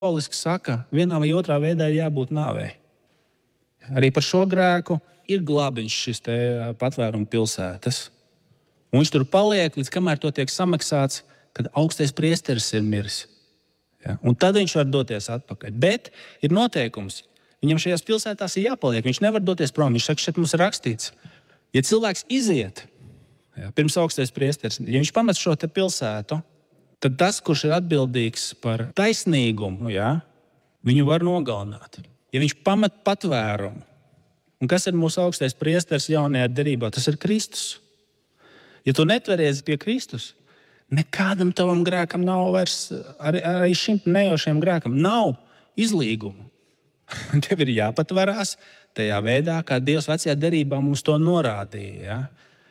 simboliski saka, vienā vai otrā veidā ir jābūt nāvei. Arī par šo grēku ir glābiņš šis patvēruma pilsētas. Un viņš tur paliek, līdz kamēr to tiek samaksāts, kad augstais priesteris ir miris. Ja? Un tad viņš var doties atpakaļ. Bet ir noteikums. Viņam šajās pilsētās ir jāpaliek. Viņš nevar doties prom. Viņš saka, šeit mums ir rakstīts. Ja cilvēks iziet, pirms augstais priesteris, ja viņš pamet šo te pilsētu, tad tas, kurš ir atbildīgs par taisnīgumu, viņu var nogalināt. Ja viņš pamet patvērumu, un kas ir mūsu augstais priesteris jaunajā derībā, tas ir Kristus. Ja tu netveries pie Kristus, nekādam tavam grēkam nav vairs, arī šim nejošiem grēkam, nav izlīgumu. Tev ir jāpatvarās tajā veidā, kā Dievs vecajā derībā mums to norādīja. Ja?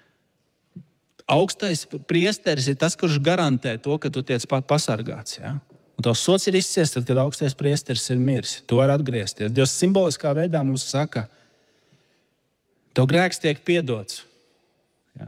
Augstais priesteris ir tas, kurš garantē to, ka tu tiec pasargāts. Ja? Un tavs sots ir izciests, tad, kad augstais priesteris ir miris. Tu vari atgriezties. Dievs simboliskā veidā mums saka, tev grēks tiek piedots. Ja?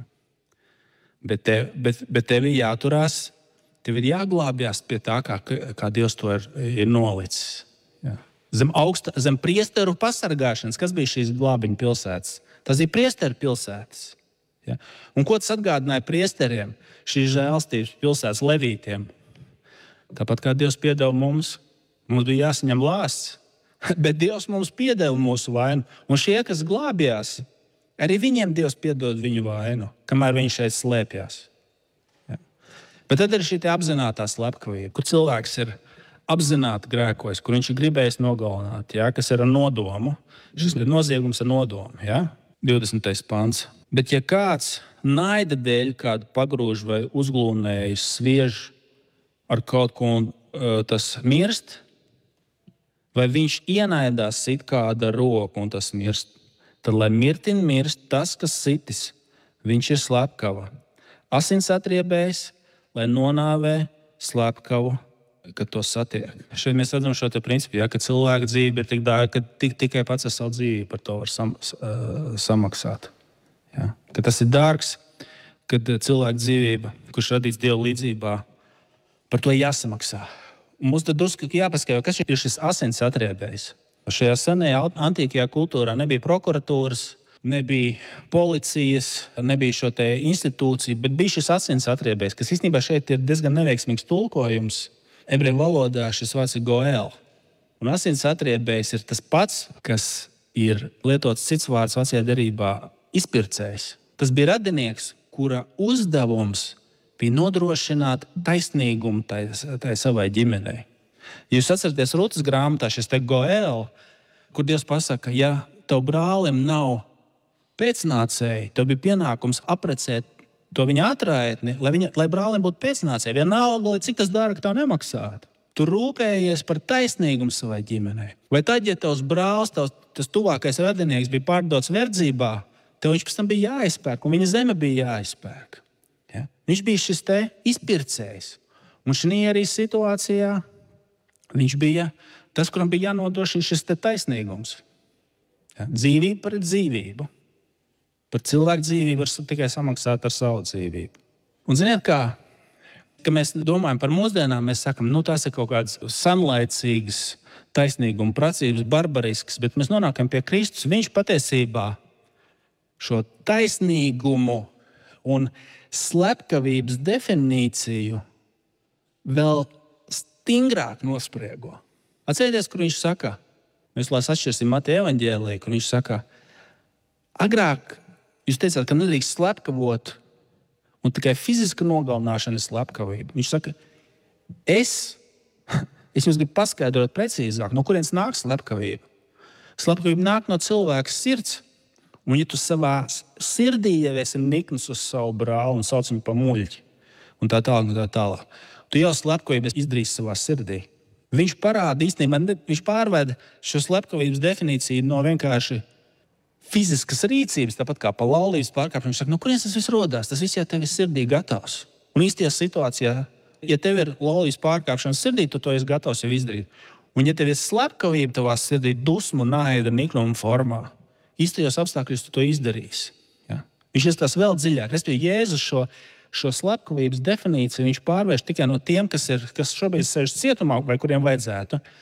Bet tev ir jāturās, tev ir jāglābjas pie tā, kā Dievs to ir nolicis. Ja? Zem priesteru pasargāšanas, kas bija šīs glābiņu pilsētas? Tas ir priesteru pilsētas. Ja? Un ko tas atgādināja priesteriem, šīs žēlstības pilsētas levītiem? Tāpat kā Dievs piedeva mums bija jāsaņem lāsts, bet Dievs mums piedeva mūsu vainu. Un šie, kas glābjās, arī viņiem Dievs piedod viņu vainu, kamēr viņi šeit slēpjās. Ja? Bet tad ir šī apzinātā slepkavība, kur cilvēks ir apzināti grēkojis, kur viņš ir gribējis nogalināt, kas ir ar nodomu. Šis ir noziegums ar nodomu, 20. pants. Bet ja kāds naida dēļ kādu pagrūž vai uzglūnēju sviež ar kaut ko un tas mirst, vai viņš ienaidās sit kāda roku un tas mirst, tad, lai mirtin mirst tas, kas sitis, viņš ir slepkava. Asins atriebējs, lai nonāvē slepkavu, kad to satiek. Šeit mēs redzam šo principu, ka cilvēka dzīve ir tik dārga, ka tikai pats ar savu dzīvi par to var samaksāt. Ja? Ka tas ir dārgs, kad cilvēka dzīvība, kurš radīts Dieva līdzībā, par to jāsamaksā. Un mums tad drusku jāpaskaidro, kas ir šis asins atriebējs. Šajā senajā antīkajā kultūrā nebija prokuratūras, nebija policijas, nebija šo te institūciju, bet bija šis asins atriebējs, kas īstenībā šeit ir diezgan neveiksmīgs tulkojums. Ebreju valodā šis vārds ir goēl. Un asins atriebējs ir tas pats, kas ir lietots cits vārds vecajā derībā izpircējs. Tas bija radinieks, kura uzdevums bija nodrošināt taisnīgumu tai savai ģimenei. Ja jūs atceraties Rūtas grāmatā šis te goēl, kur Dievs pasaka, ja tev brālim nav pēcnācēji, tev bija pienākums aprecēt to viņa atraitni, lai brālim būtu pēcnācēji. Vienalga, cik tas dārgi tev nemaksātu. Tu rūpējies par taisnīgumu savai ģimenei. Vai tad, ja tavs brālis, tas tuvākais radinieks bija pārdots verdzībā, tev viņš pēc tam bija jāizpērk, un viņa zeme bija jāizpērk. Ja? Viņš bija šis te izpircējs. Un šī arī situācijā viņš bija tas, kuram bija jānodrošina šis te taisnīgums. Ja? Dzīvība pret dzīvību. Par cilvēku dzīvību var tikai samaksāt ar savu dzīvību. Un ziniet kā, ka mēs domājam par mūsdienām, mēs sakam, tās ir kaut kādas sanlaicīgas taisnīguma prasības, barbariskas, bet mēs nonākam pie Kristus. Viņš patiesībā šo taisnīgumu un slepkavības definīciju vēl stingrāk nospriego. Atcerieties, kur viņš saka, mēs atšķirsim Mateja evaņģēliju, kur viņš saka, agrāk jūs teicāt, ka nedrīkst slepkavot, un tikai fiziska nogalināšana ir slepkavība. Viņš saka, es jums gribu paskaidrot precīzāk, no kurienes nāk slepkavība. Slepkavība nāk no cilvēka sirds, un ja tu savā sirdī jau esi nikns uz savu brāli un sauc viņu pa muļķi, un tā tālāk, tu jau slepkavību izdarīsi savā sirdī. Viņš parāda īstenībā, viņš pārveda šo slepkavības definīciju no vienkārši fiziskas rīcības, tāpat kā pa laulības pārkāpšanu. Viņš saka, no kurienes tas viss rodās? Tas viss jau tev ir sirdī gatavs. Un īstajā situācijā, ja tev ir laulības pārkāpšana sirdī, tu to esi gatavs jau izdarīt. Un ja tev ir slepkavība tavā sirdī, dusmu, naida, niknuma formā, īstajos apstākļos tu to izdarīsi. Ja? Viņš iestās vēl dziļāk. Respektīvi, Jēzus šo šo slepkavības definīciju viņš pārvērš tikai no tiem, kas šobrīd sēž cietumā vai kuriem vajadzētu,